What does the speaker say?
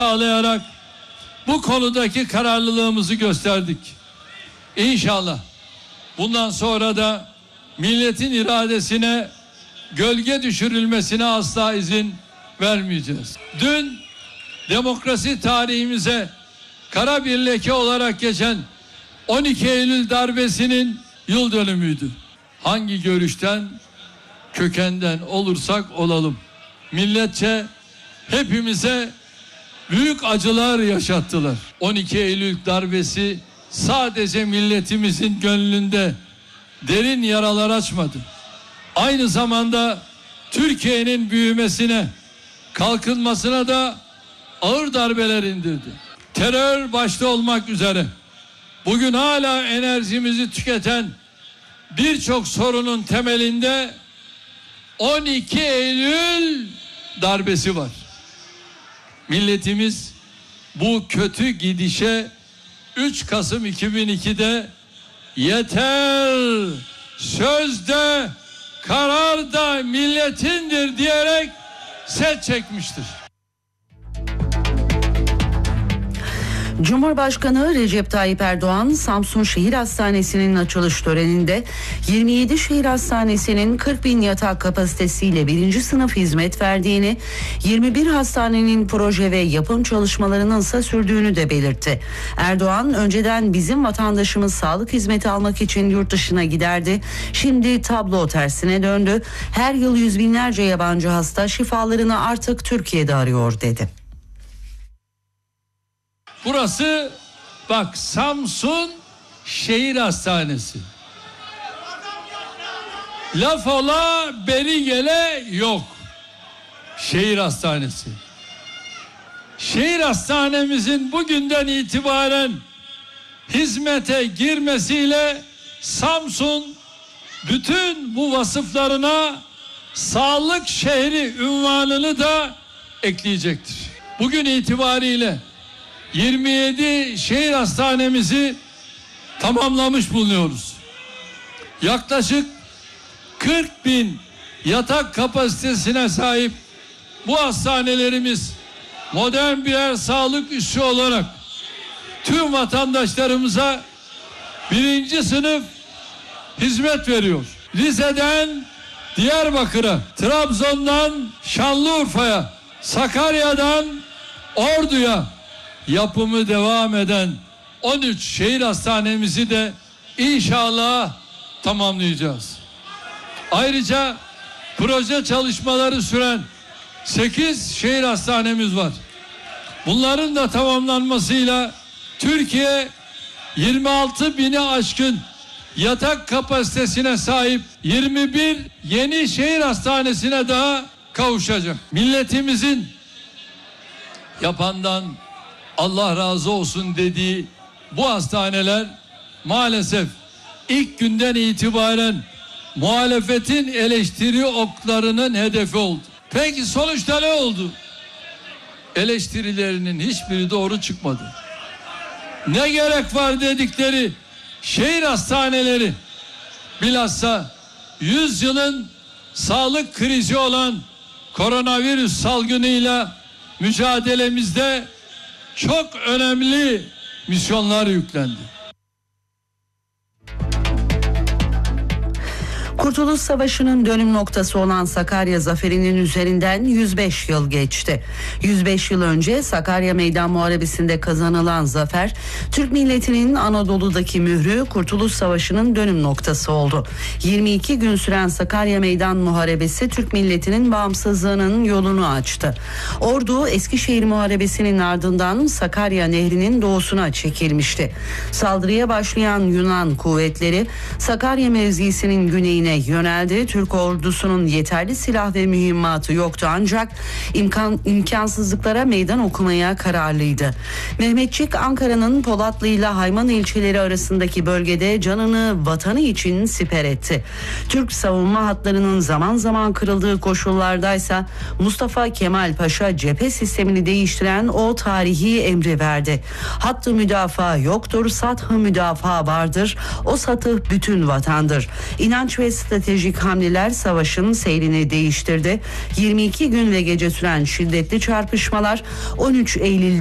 sağlayarak bu konudaki kararlılığımızı gösterdik. İnşallah bundan sonra da milletin iradesine gölge düşürülmesine asla izin vermeyeceğiz. Dün demokrasi tarihimize kara bir leke olarak geçen 12 Eylül darbesinin yıl dönümüydü. Hangi görüşten, kökenden olursak olalım, milletçe hepimize büyük acılar yaşattılar. 12 Eylül darbesi sadece milletimizin gönlünde derin yaralar açmadı. Aynı zamanda Türkiye'nin büyümesine, kalkınmasına da ağır darbeler indirdi. Terör başta olmak üzere bugün hala enerjimizi tüketen birçok sorunun temelinde 12 Eylül darbesi var. Milletimiz bu kötü gidişe 3 Kasım 2002'de yeter, sözde, karar da milletindir diyerek set çekmiştir. Cumhurbaşkanı Recep Tayyip Erdoğan, Samsun Şehir Hastanesi'nin açılış töreninde 27 şehir hastanesinin 40 bin yatak kapasitesiyle 1. sınıf hizmet verdiğini, 21 hastanenin proje ve yapım çalışmalarının ise sürdüğünü de belirtti. Erdoğan, önceden bizim vatandaşımız sağlık hizmeti almak için yurt dışına giderdi. Şimdi tablo tersine döndü. Her yıl yüz binlerce yabancı hasta şifalarını artık Türkiye'de arıyor dedi. Burası bak Samsun Şehir Hastanesi. Laf ola beri gele yok. Şehir Hastanesi. Şehir hastanemizin bugünden itibaren hizmete girmesiyle Samsun bütün bu vasıflarına sağlık şehri unvanını da ekleyecektir. Bugün itibariyle 27 şehir hastanemizi tamamlamış bulunuyoruz. Yaklaşık 40 bin yatak kapasitesine sahip bu hastanelerimiz modern birer sağlık üssü olarak tüm vatandaşlarımıza 1. sınıf hizmet veriyor. Rize'den Diyarbakır'a, Trabzon'dan Şanlıurfa'ya, Sakarya'dan Ordu'ya yapımı devam eden 13 şehir hastanemizi de inşallah tamamlayacağız. Ayrıca proje çalışmaları süren 8 şehir hastanemiz var. Bunların da tamamlanmasıyla Türkiye 26 bini aşkın yatak kapasitesine sahip 21 yeni şehir hastanesine daha kavuşacak. Milletimizin yapandan Allah razı olsun dediği bu hastaneler maalesef ilk günden itibaren muhalefetin eleştiri oklarının hedefi oldu. Peki sonuçta ne oldu? Eleştirilerinin hiçbiri doğru çıkmadı. Ne gerek var dedikleri şehir hastaneleri, bilhassa 100 yılın sağlık krizi olan koronavirüs salgınıyla mücadelemizde çok önemli misyonlar yüklendi. Kurtuluş Savaşı'nın dönüm noktası olan Sakarya Zaferi'nin üzerinden 105 yıl geçti. 105 yıl önce Sakarya Meydan Muharebesi'nde kazanılan zafer, Türk milletinin Anadolu'daki mührü Kurtuluş Savaşı'nın dönüm noktası oldu. 22 gün süren Sakarya Meydan Muharebesi Türk milletinin bağımsızlığının yolunu açtı. Ordu Eskişehir Muharebesi'nin ardından Sakarya Nehri'nin doğusuna çekilmişti. Saldırıya başlayan Yunan kuvvetleri Sakarya mevzisinin güneyine yöneldi. Türk ordusunun yeterli silah ve mühimmatı yoktu ancak imkansızlıklara meydan okumaya kararlıydı. Mehmetçik Ankara'nın Polatlı ile Hayman ilçeleri arasındaki bölgede canını vatanı için siper etti. Türk savunma hatlarının zaman zaman kırıldığı koşullardaysa Mustafa Kemal Paşa cephe sistemini değiştiren o tarihi emri verdi. Hattı müdafaa yoktur, sathı müdafaa vardır. O satı bütün vatandır. İnanç ve stratejik hamleler savaşın seyrini değiştirdi. 22 gün ve gece süren şiddetli çarpışmalar 13 Eylül